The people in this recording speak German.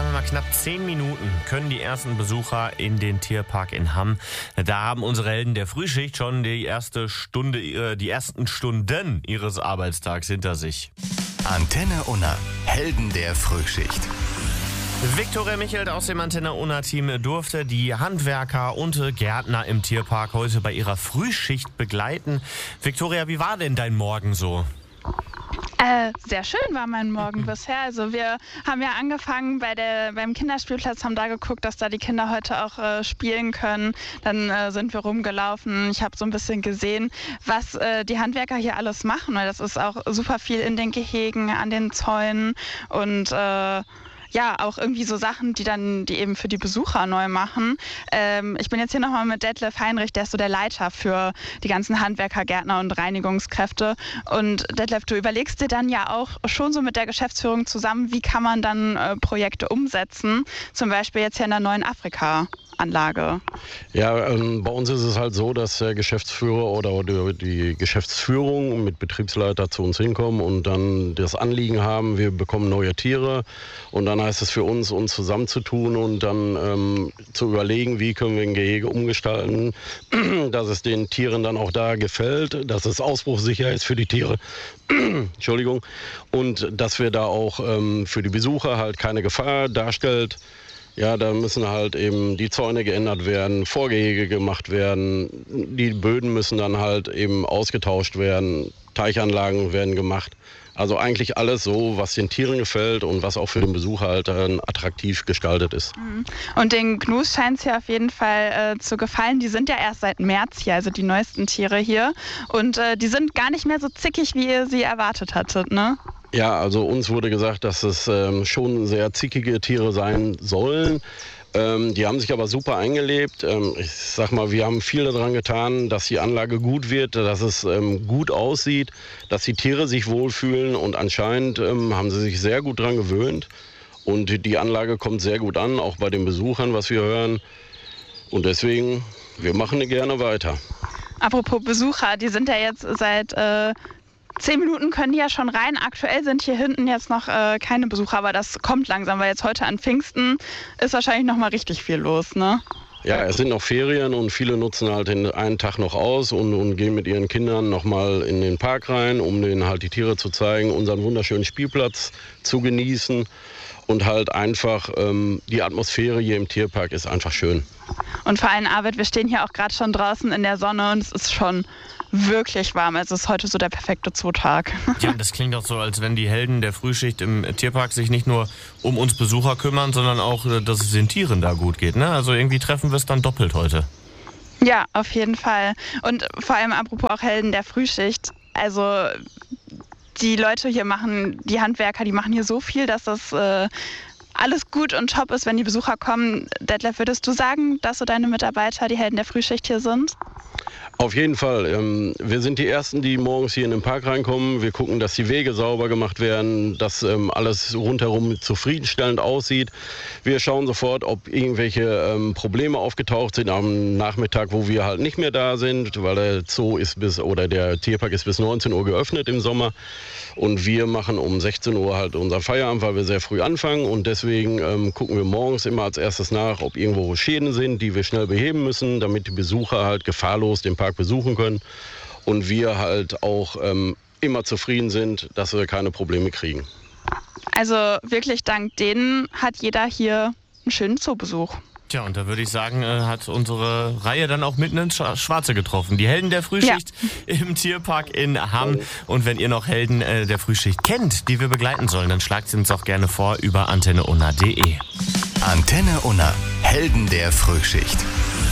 wir mal, knapp 10 Minuten können die ersten Besucher in den Tierpark in Hamm. Da haben unsere Helden der Frühschicht schon die ersten Stunden ihres Arbeitstags hinter sich. Antenne Unna, Helden der Frühschicht. Viktoria Michelt aus dem Antenne Unna-Team durfte die Handwerker und Gärtner im Tierpark heute bei ihrer Frühschicht begleiten. Viktoria, wie war denn dein Morgen so? Sehr schön war mein Morgen bisher. Also wir haben ja angefangen beim Kinderspielplatz, haben da geguckt, dass da die Kinder heute auch spielen können. Dann sind wir rumgelaufen. Ich habe so ein bisschen gesehen, was die Handwerker hier alles machen. Weil das ist auch super viel in den Gehegen, an den Zäunen und auch irgendwie so Sachen, die eben für die Besucher neu machen. Ich bin jetzt hier nochmal mit Detlef Heinrich, der ist so der Leiter für die ganzen Handwerker, Gärtner und Reinigungskräfte. Und Detlef, du überlegst dir dann ja auch schon so mit der Geschäftsführung zusammen, wie kann man dann Projekte umsetzen, zum Beispiel jetzt hier in der neuen Afrika-Anlage. Ja, bei uns ist es halt so, dass der Geschäftsführer oder die Geschäftsführung mit Betriebsleiter zu uns hinkommen und dann das Anliegen haben, wir bekommen neue Tiere und dann heißt es für uns zusammenzutun und dann zu überlegen, wie können wir ein Gehege umgestalten, dass es den Tieren dann auch da gefällt, dass es ausbruchssicher ist für die Tiere. Entschuldigung. Und dass wir da auch für die Besucher halt keine Gefahr darstellt. Ja, da müssen halt eben die Zäune geändert werden, Vorgehege gemacht werden, die Böden müssen dann halt eben ausgetauscht werden, Teichanlagen werden gemacht. Also eigentlich alles so, was den Tieren gefällt und was auch für den Besucher halt attraktiv gestaltet ist. Und den Gnus scheint es ja auf jeden Fall zu gefallen. Die sind ja erst seit März hier, also die neuesten Tiere hier. Und die sind gar nicht mehr so zickig, wie ihr sie erwartet hattet, ne? Ja, also uns wurde gesagt, dass es schon sehr zickige Tiere sein sollen. Die haben sich aber super eingelebt. Ich sag mal, wir haben viel daran getan, dass die Anlage gut wird, dass es gut aussieht, dass die Tiere sich wohlfühlen und anscheinend haben sie sich sehr gut daran gewöhnt. Und die Anlage kommt sehr gut an, auch bei den Besuchern, was wir hören. Und deswegen, wir machen gerne weiter. Apropos Besucher, die sind ja jetzt seit 10 Minuten können die ja schon rein. Aktuell sind hier hinten jetzt noch keine Besucher, aber das kommt langsam, weil jetzt heute an Pfingsten ist wahrscheinlich noch mal richtig viel los, ne? Ja, es sind noch Ferien und viele nutzen halt den einen Tag noch aus und gehen mit ihren Kindern noch mal in den Park rein, um denen halt die Tiere zu zeigen, unseren wunderschönen Spielplatz zu genießen und halt einfach die Atmosphäre hier im Tierpark ist einfach schön. Und vor allem, Arvid, wir stehen hier auch gerade schon draußen in der Sonne und es ist schon wirklich warm. Also es ist heute so der perfekte Zootag. Ja, das klingt doch so, als wenn die Helden der Frühschicht im Tierpark sich nicht nur um uns Besucher kümmern, sondern auch, dass es den Tieren da gut geht, ne? Also irgendwie treffen wir es dann doppelt heute. Ja, auf jeden Fall. Und vor allem apropos auch Helden der Frühschicht. Also die Leute hier die Handwerker, die machen hier so viel, dass das alles gut und top ist, wenn die Besucher kommen. Detlef, würdest du sagen, dass so deine Mitarbeiter die Helden der Frühschicht hier sind? Auf jeden Fall. Wir sind die Ersten, die morgens hier in den Park reinkommen. Wir gucken, dass die Wege sauber gemacht werden, dass alles rundherum zufriedenstellend aussieht. Wir schauen sofort, ob irgendwelche Probleme aufgetaucht sind am Nachmittag, wo wir halt nicht mehr da sind, weil der Zoo ist der Tierpark ist bis 19 Uhr geöffnet im Sommer. Und wir machen um 16 Uhr halt unseren Feierabend, weil wir sehr früh anfangen. Und deswegen gucken wir morgens immer als erstes nach, ob irgendwo Schäden sind, die wir schnell beheben müssen, damit die Besucher halt gefahrlos den Park besuchen können. Und wir halt auch immer zufrieden sind, dass wir keine Probleme kriegen. Also wirklich dank denen hat jeder hier einen schönen Zoobesuch. Tja, und da würde ich sagen, hat unsere Reihe dann auch mitten ins Schwarze getroffen. Die Helden der Frühschicht im Tierpark in Hamm. Und wenn ihr noch Helden der Frühschicht kennt, die wir begleiten sollen, dann schlagt sie uns auch gerne vor über antenneunna.de. Antenne Unna, Helden der Frühschicht.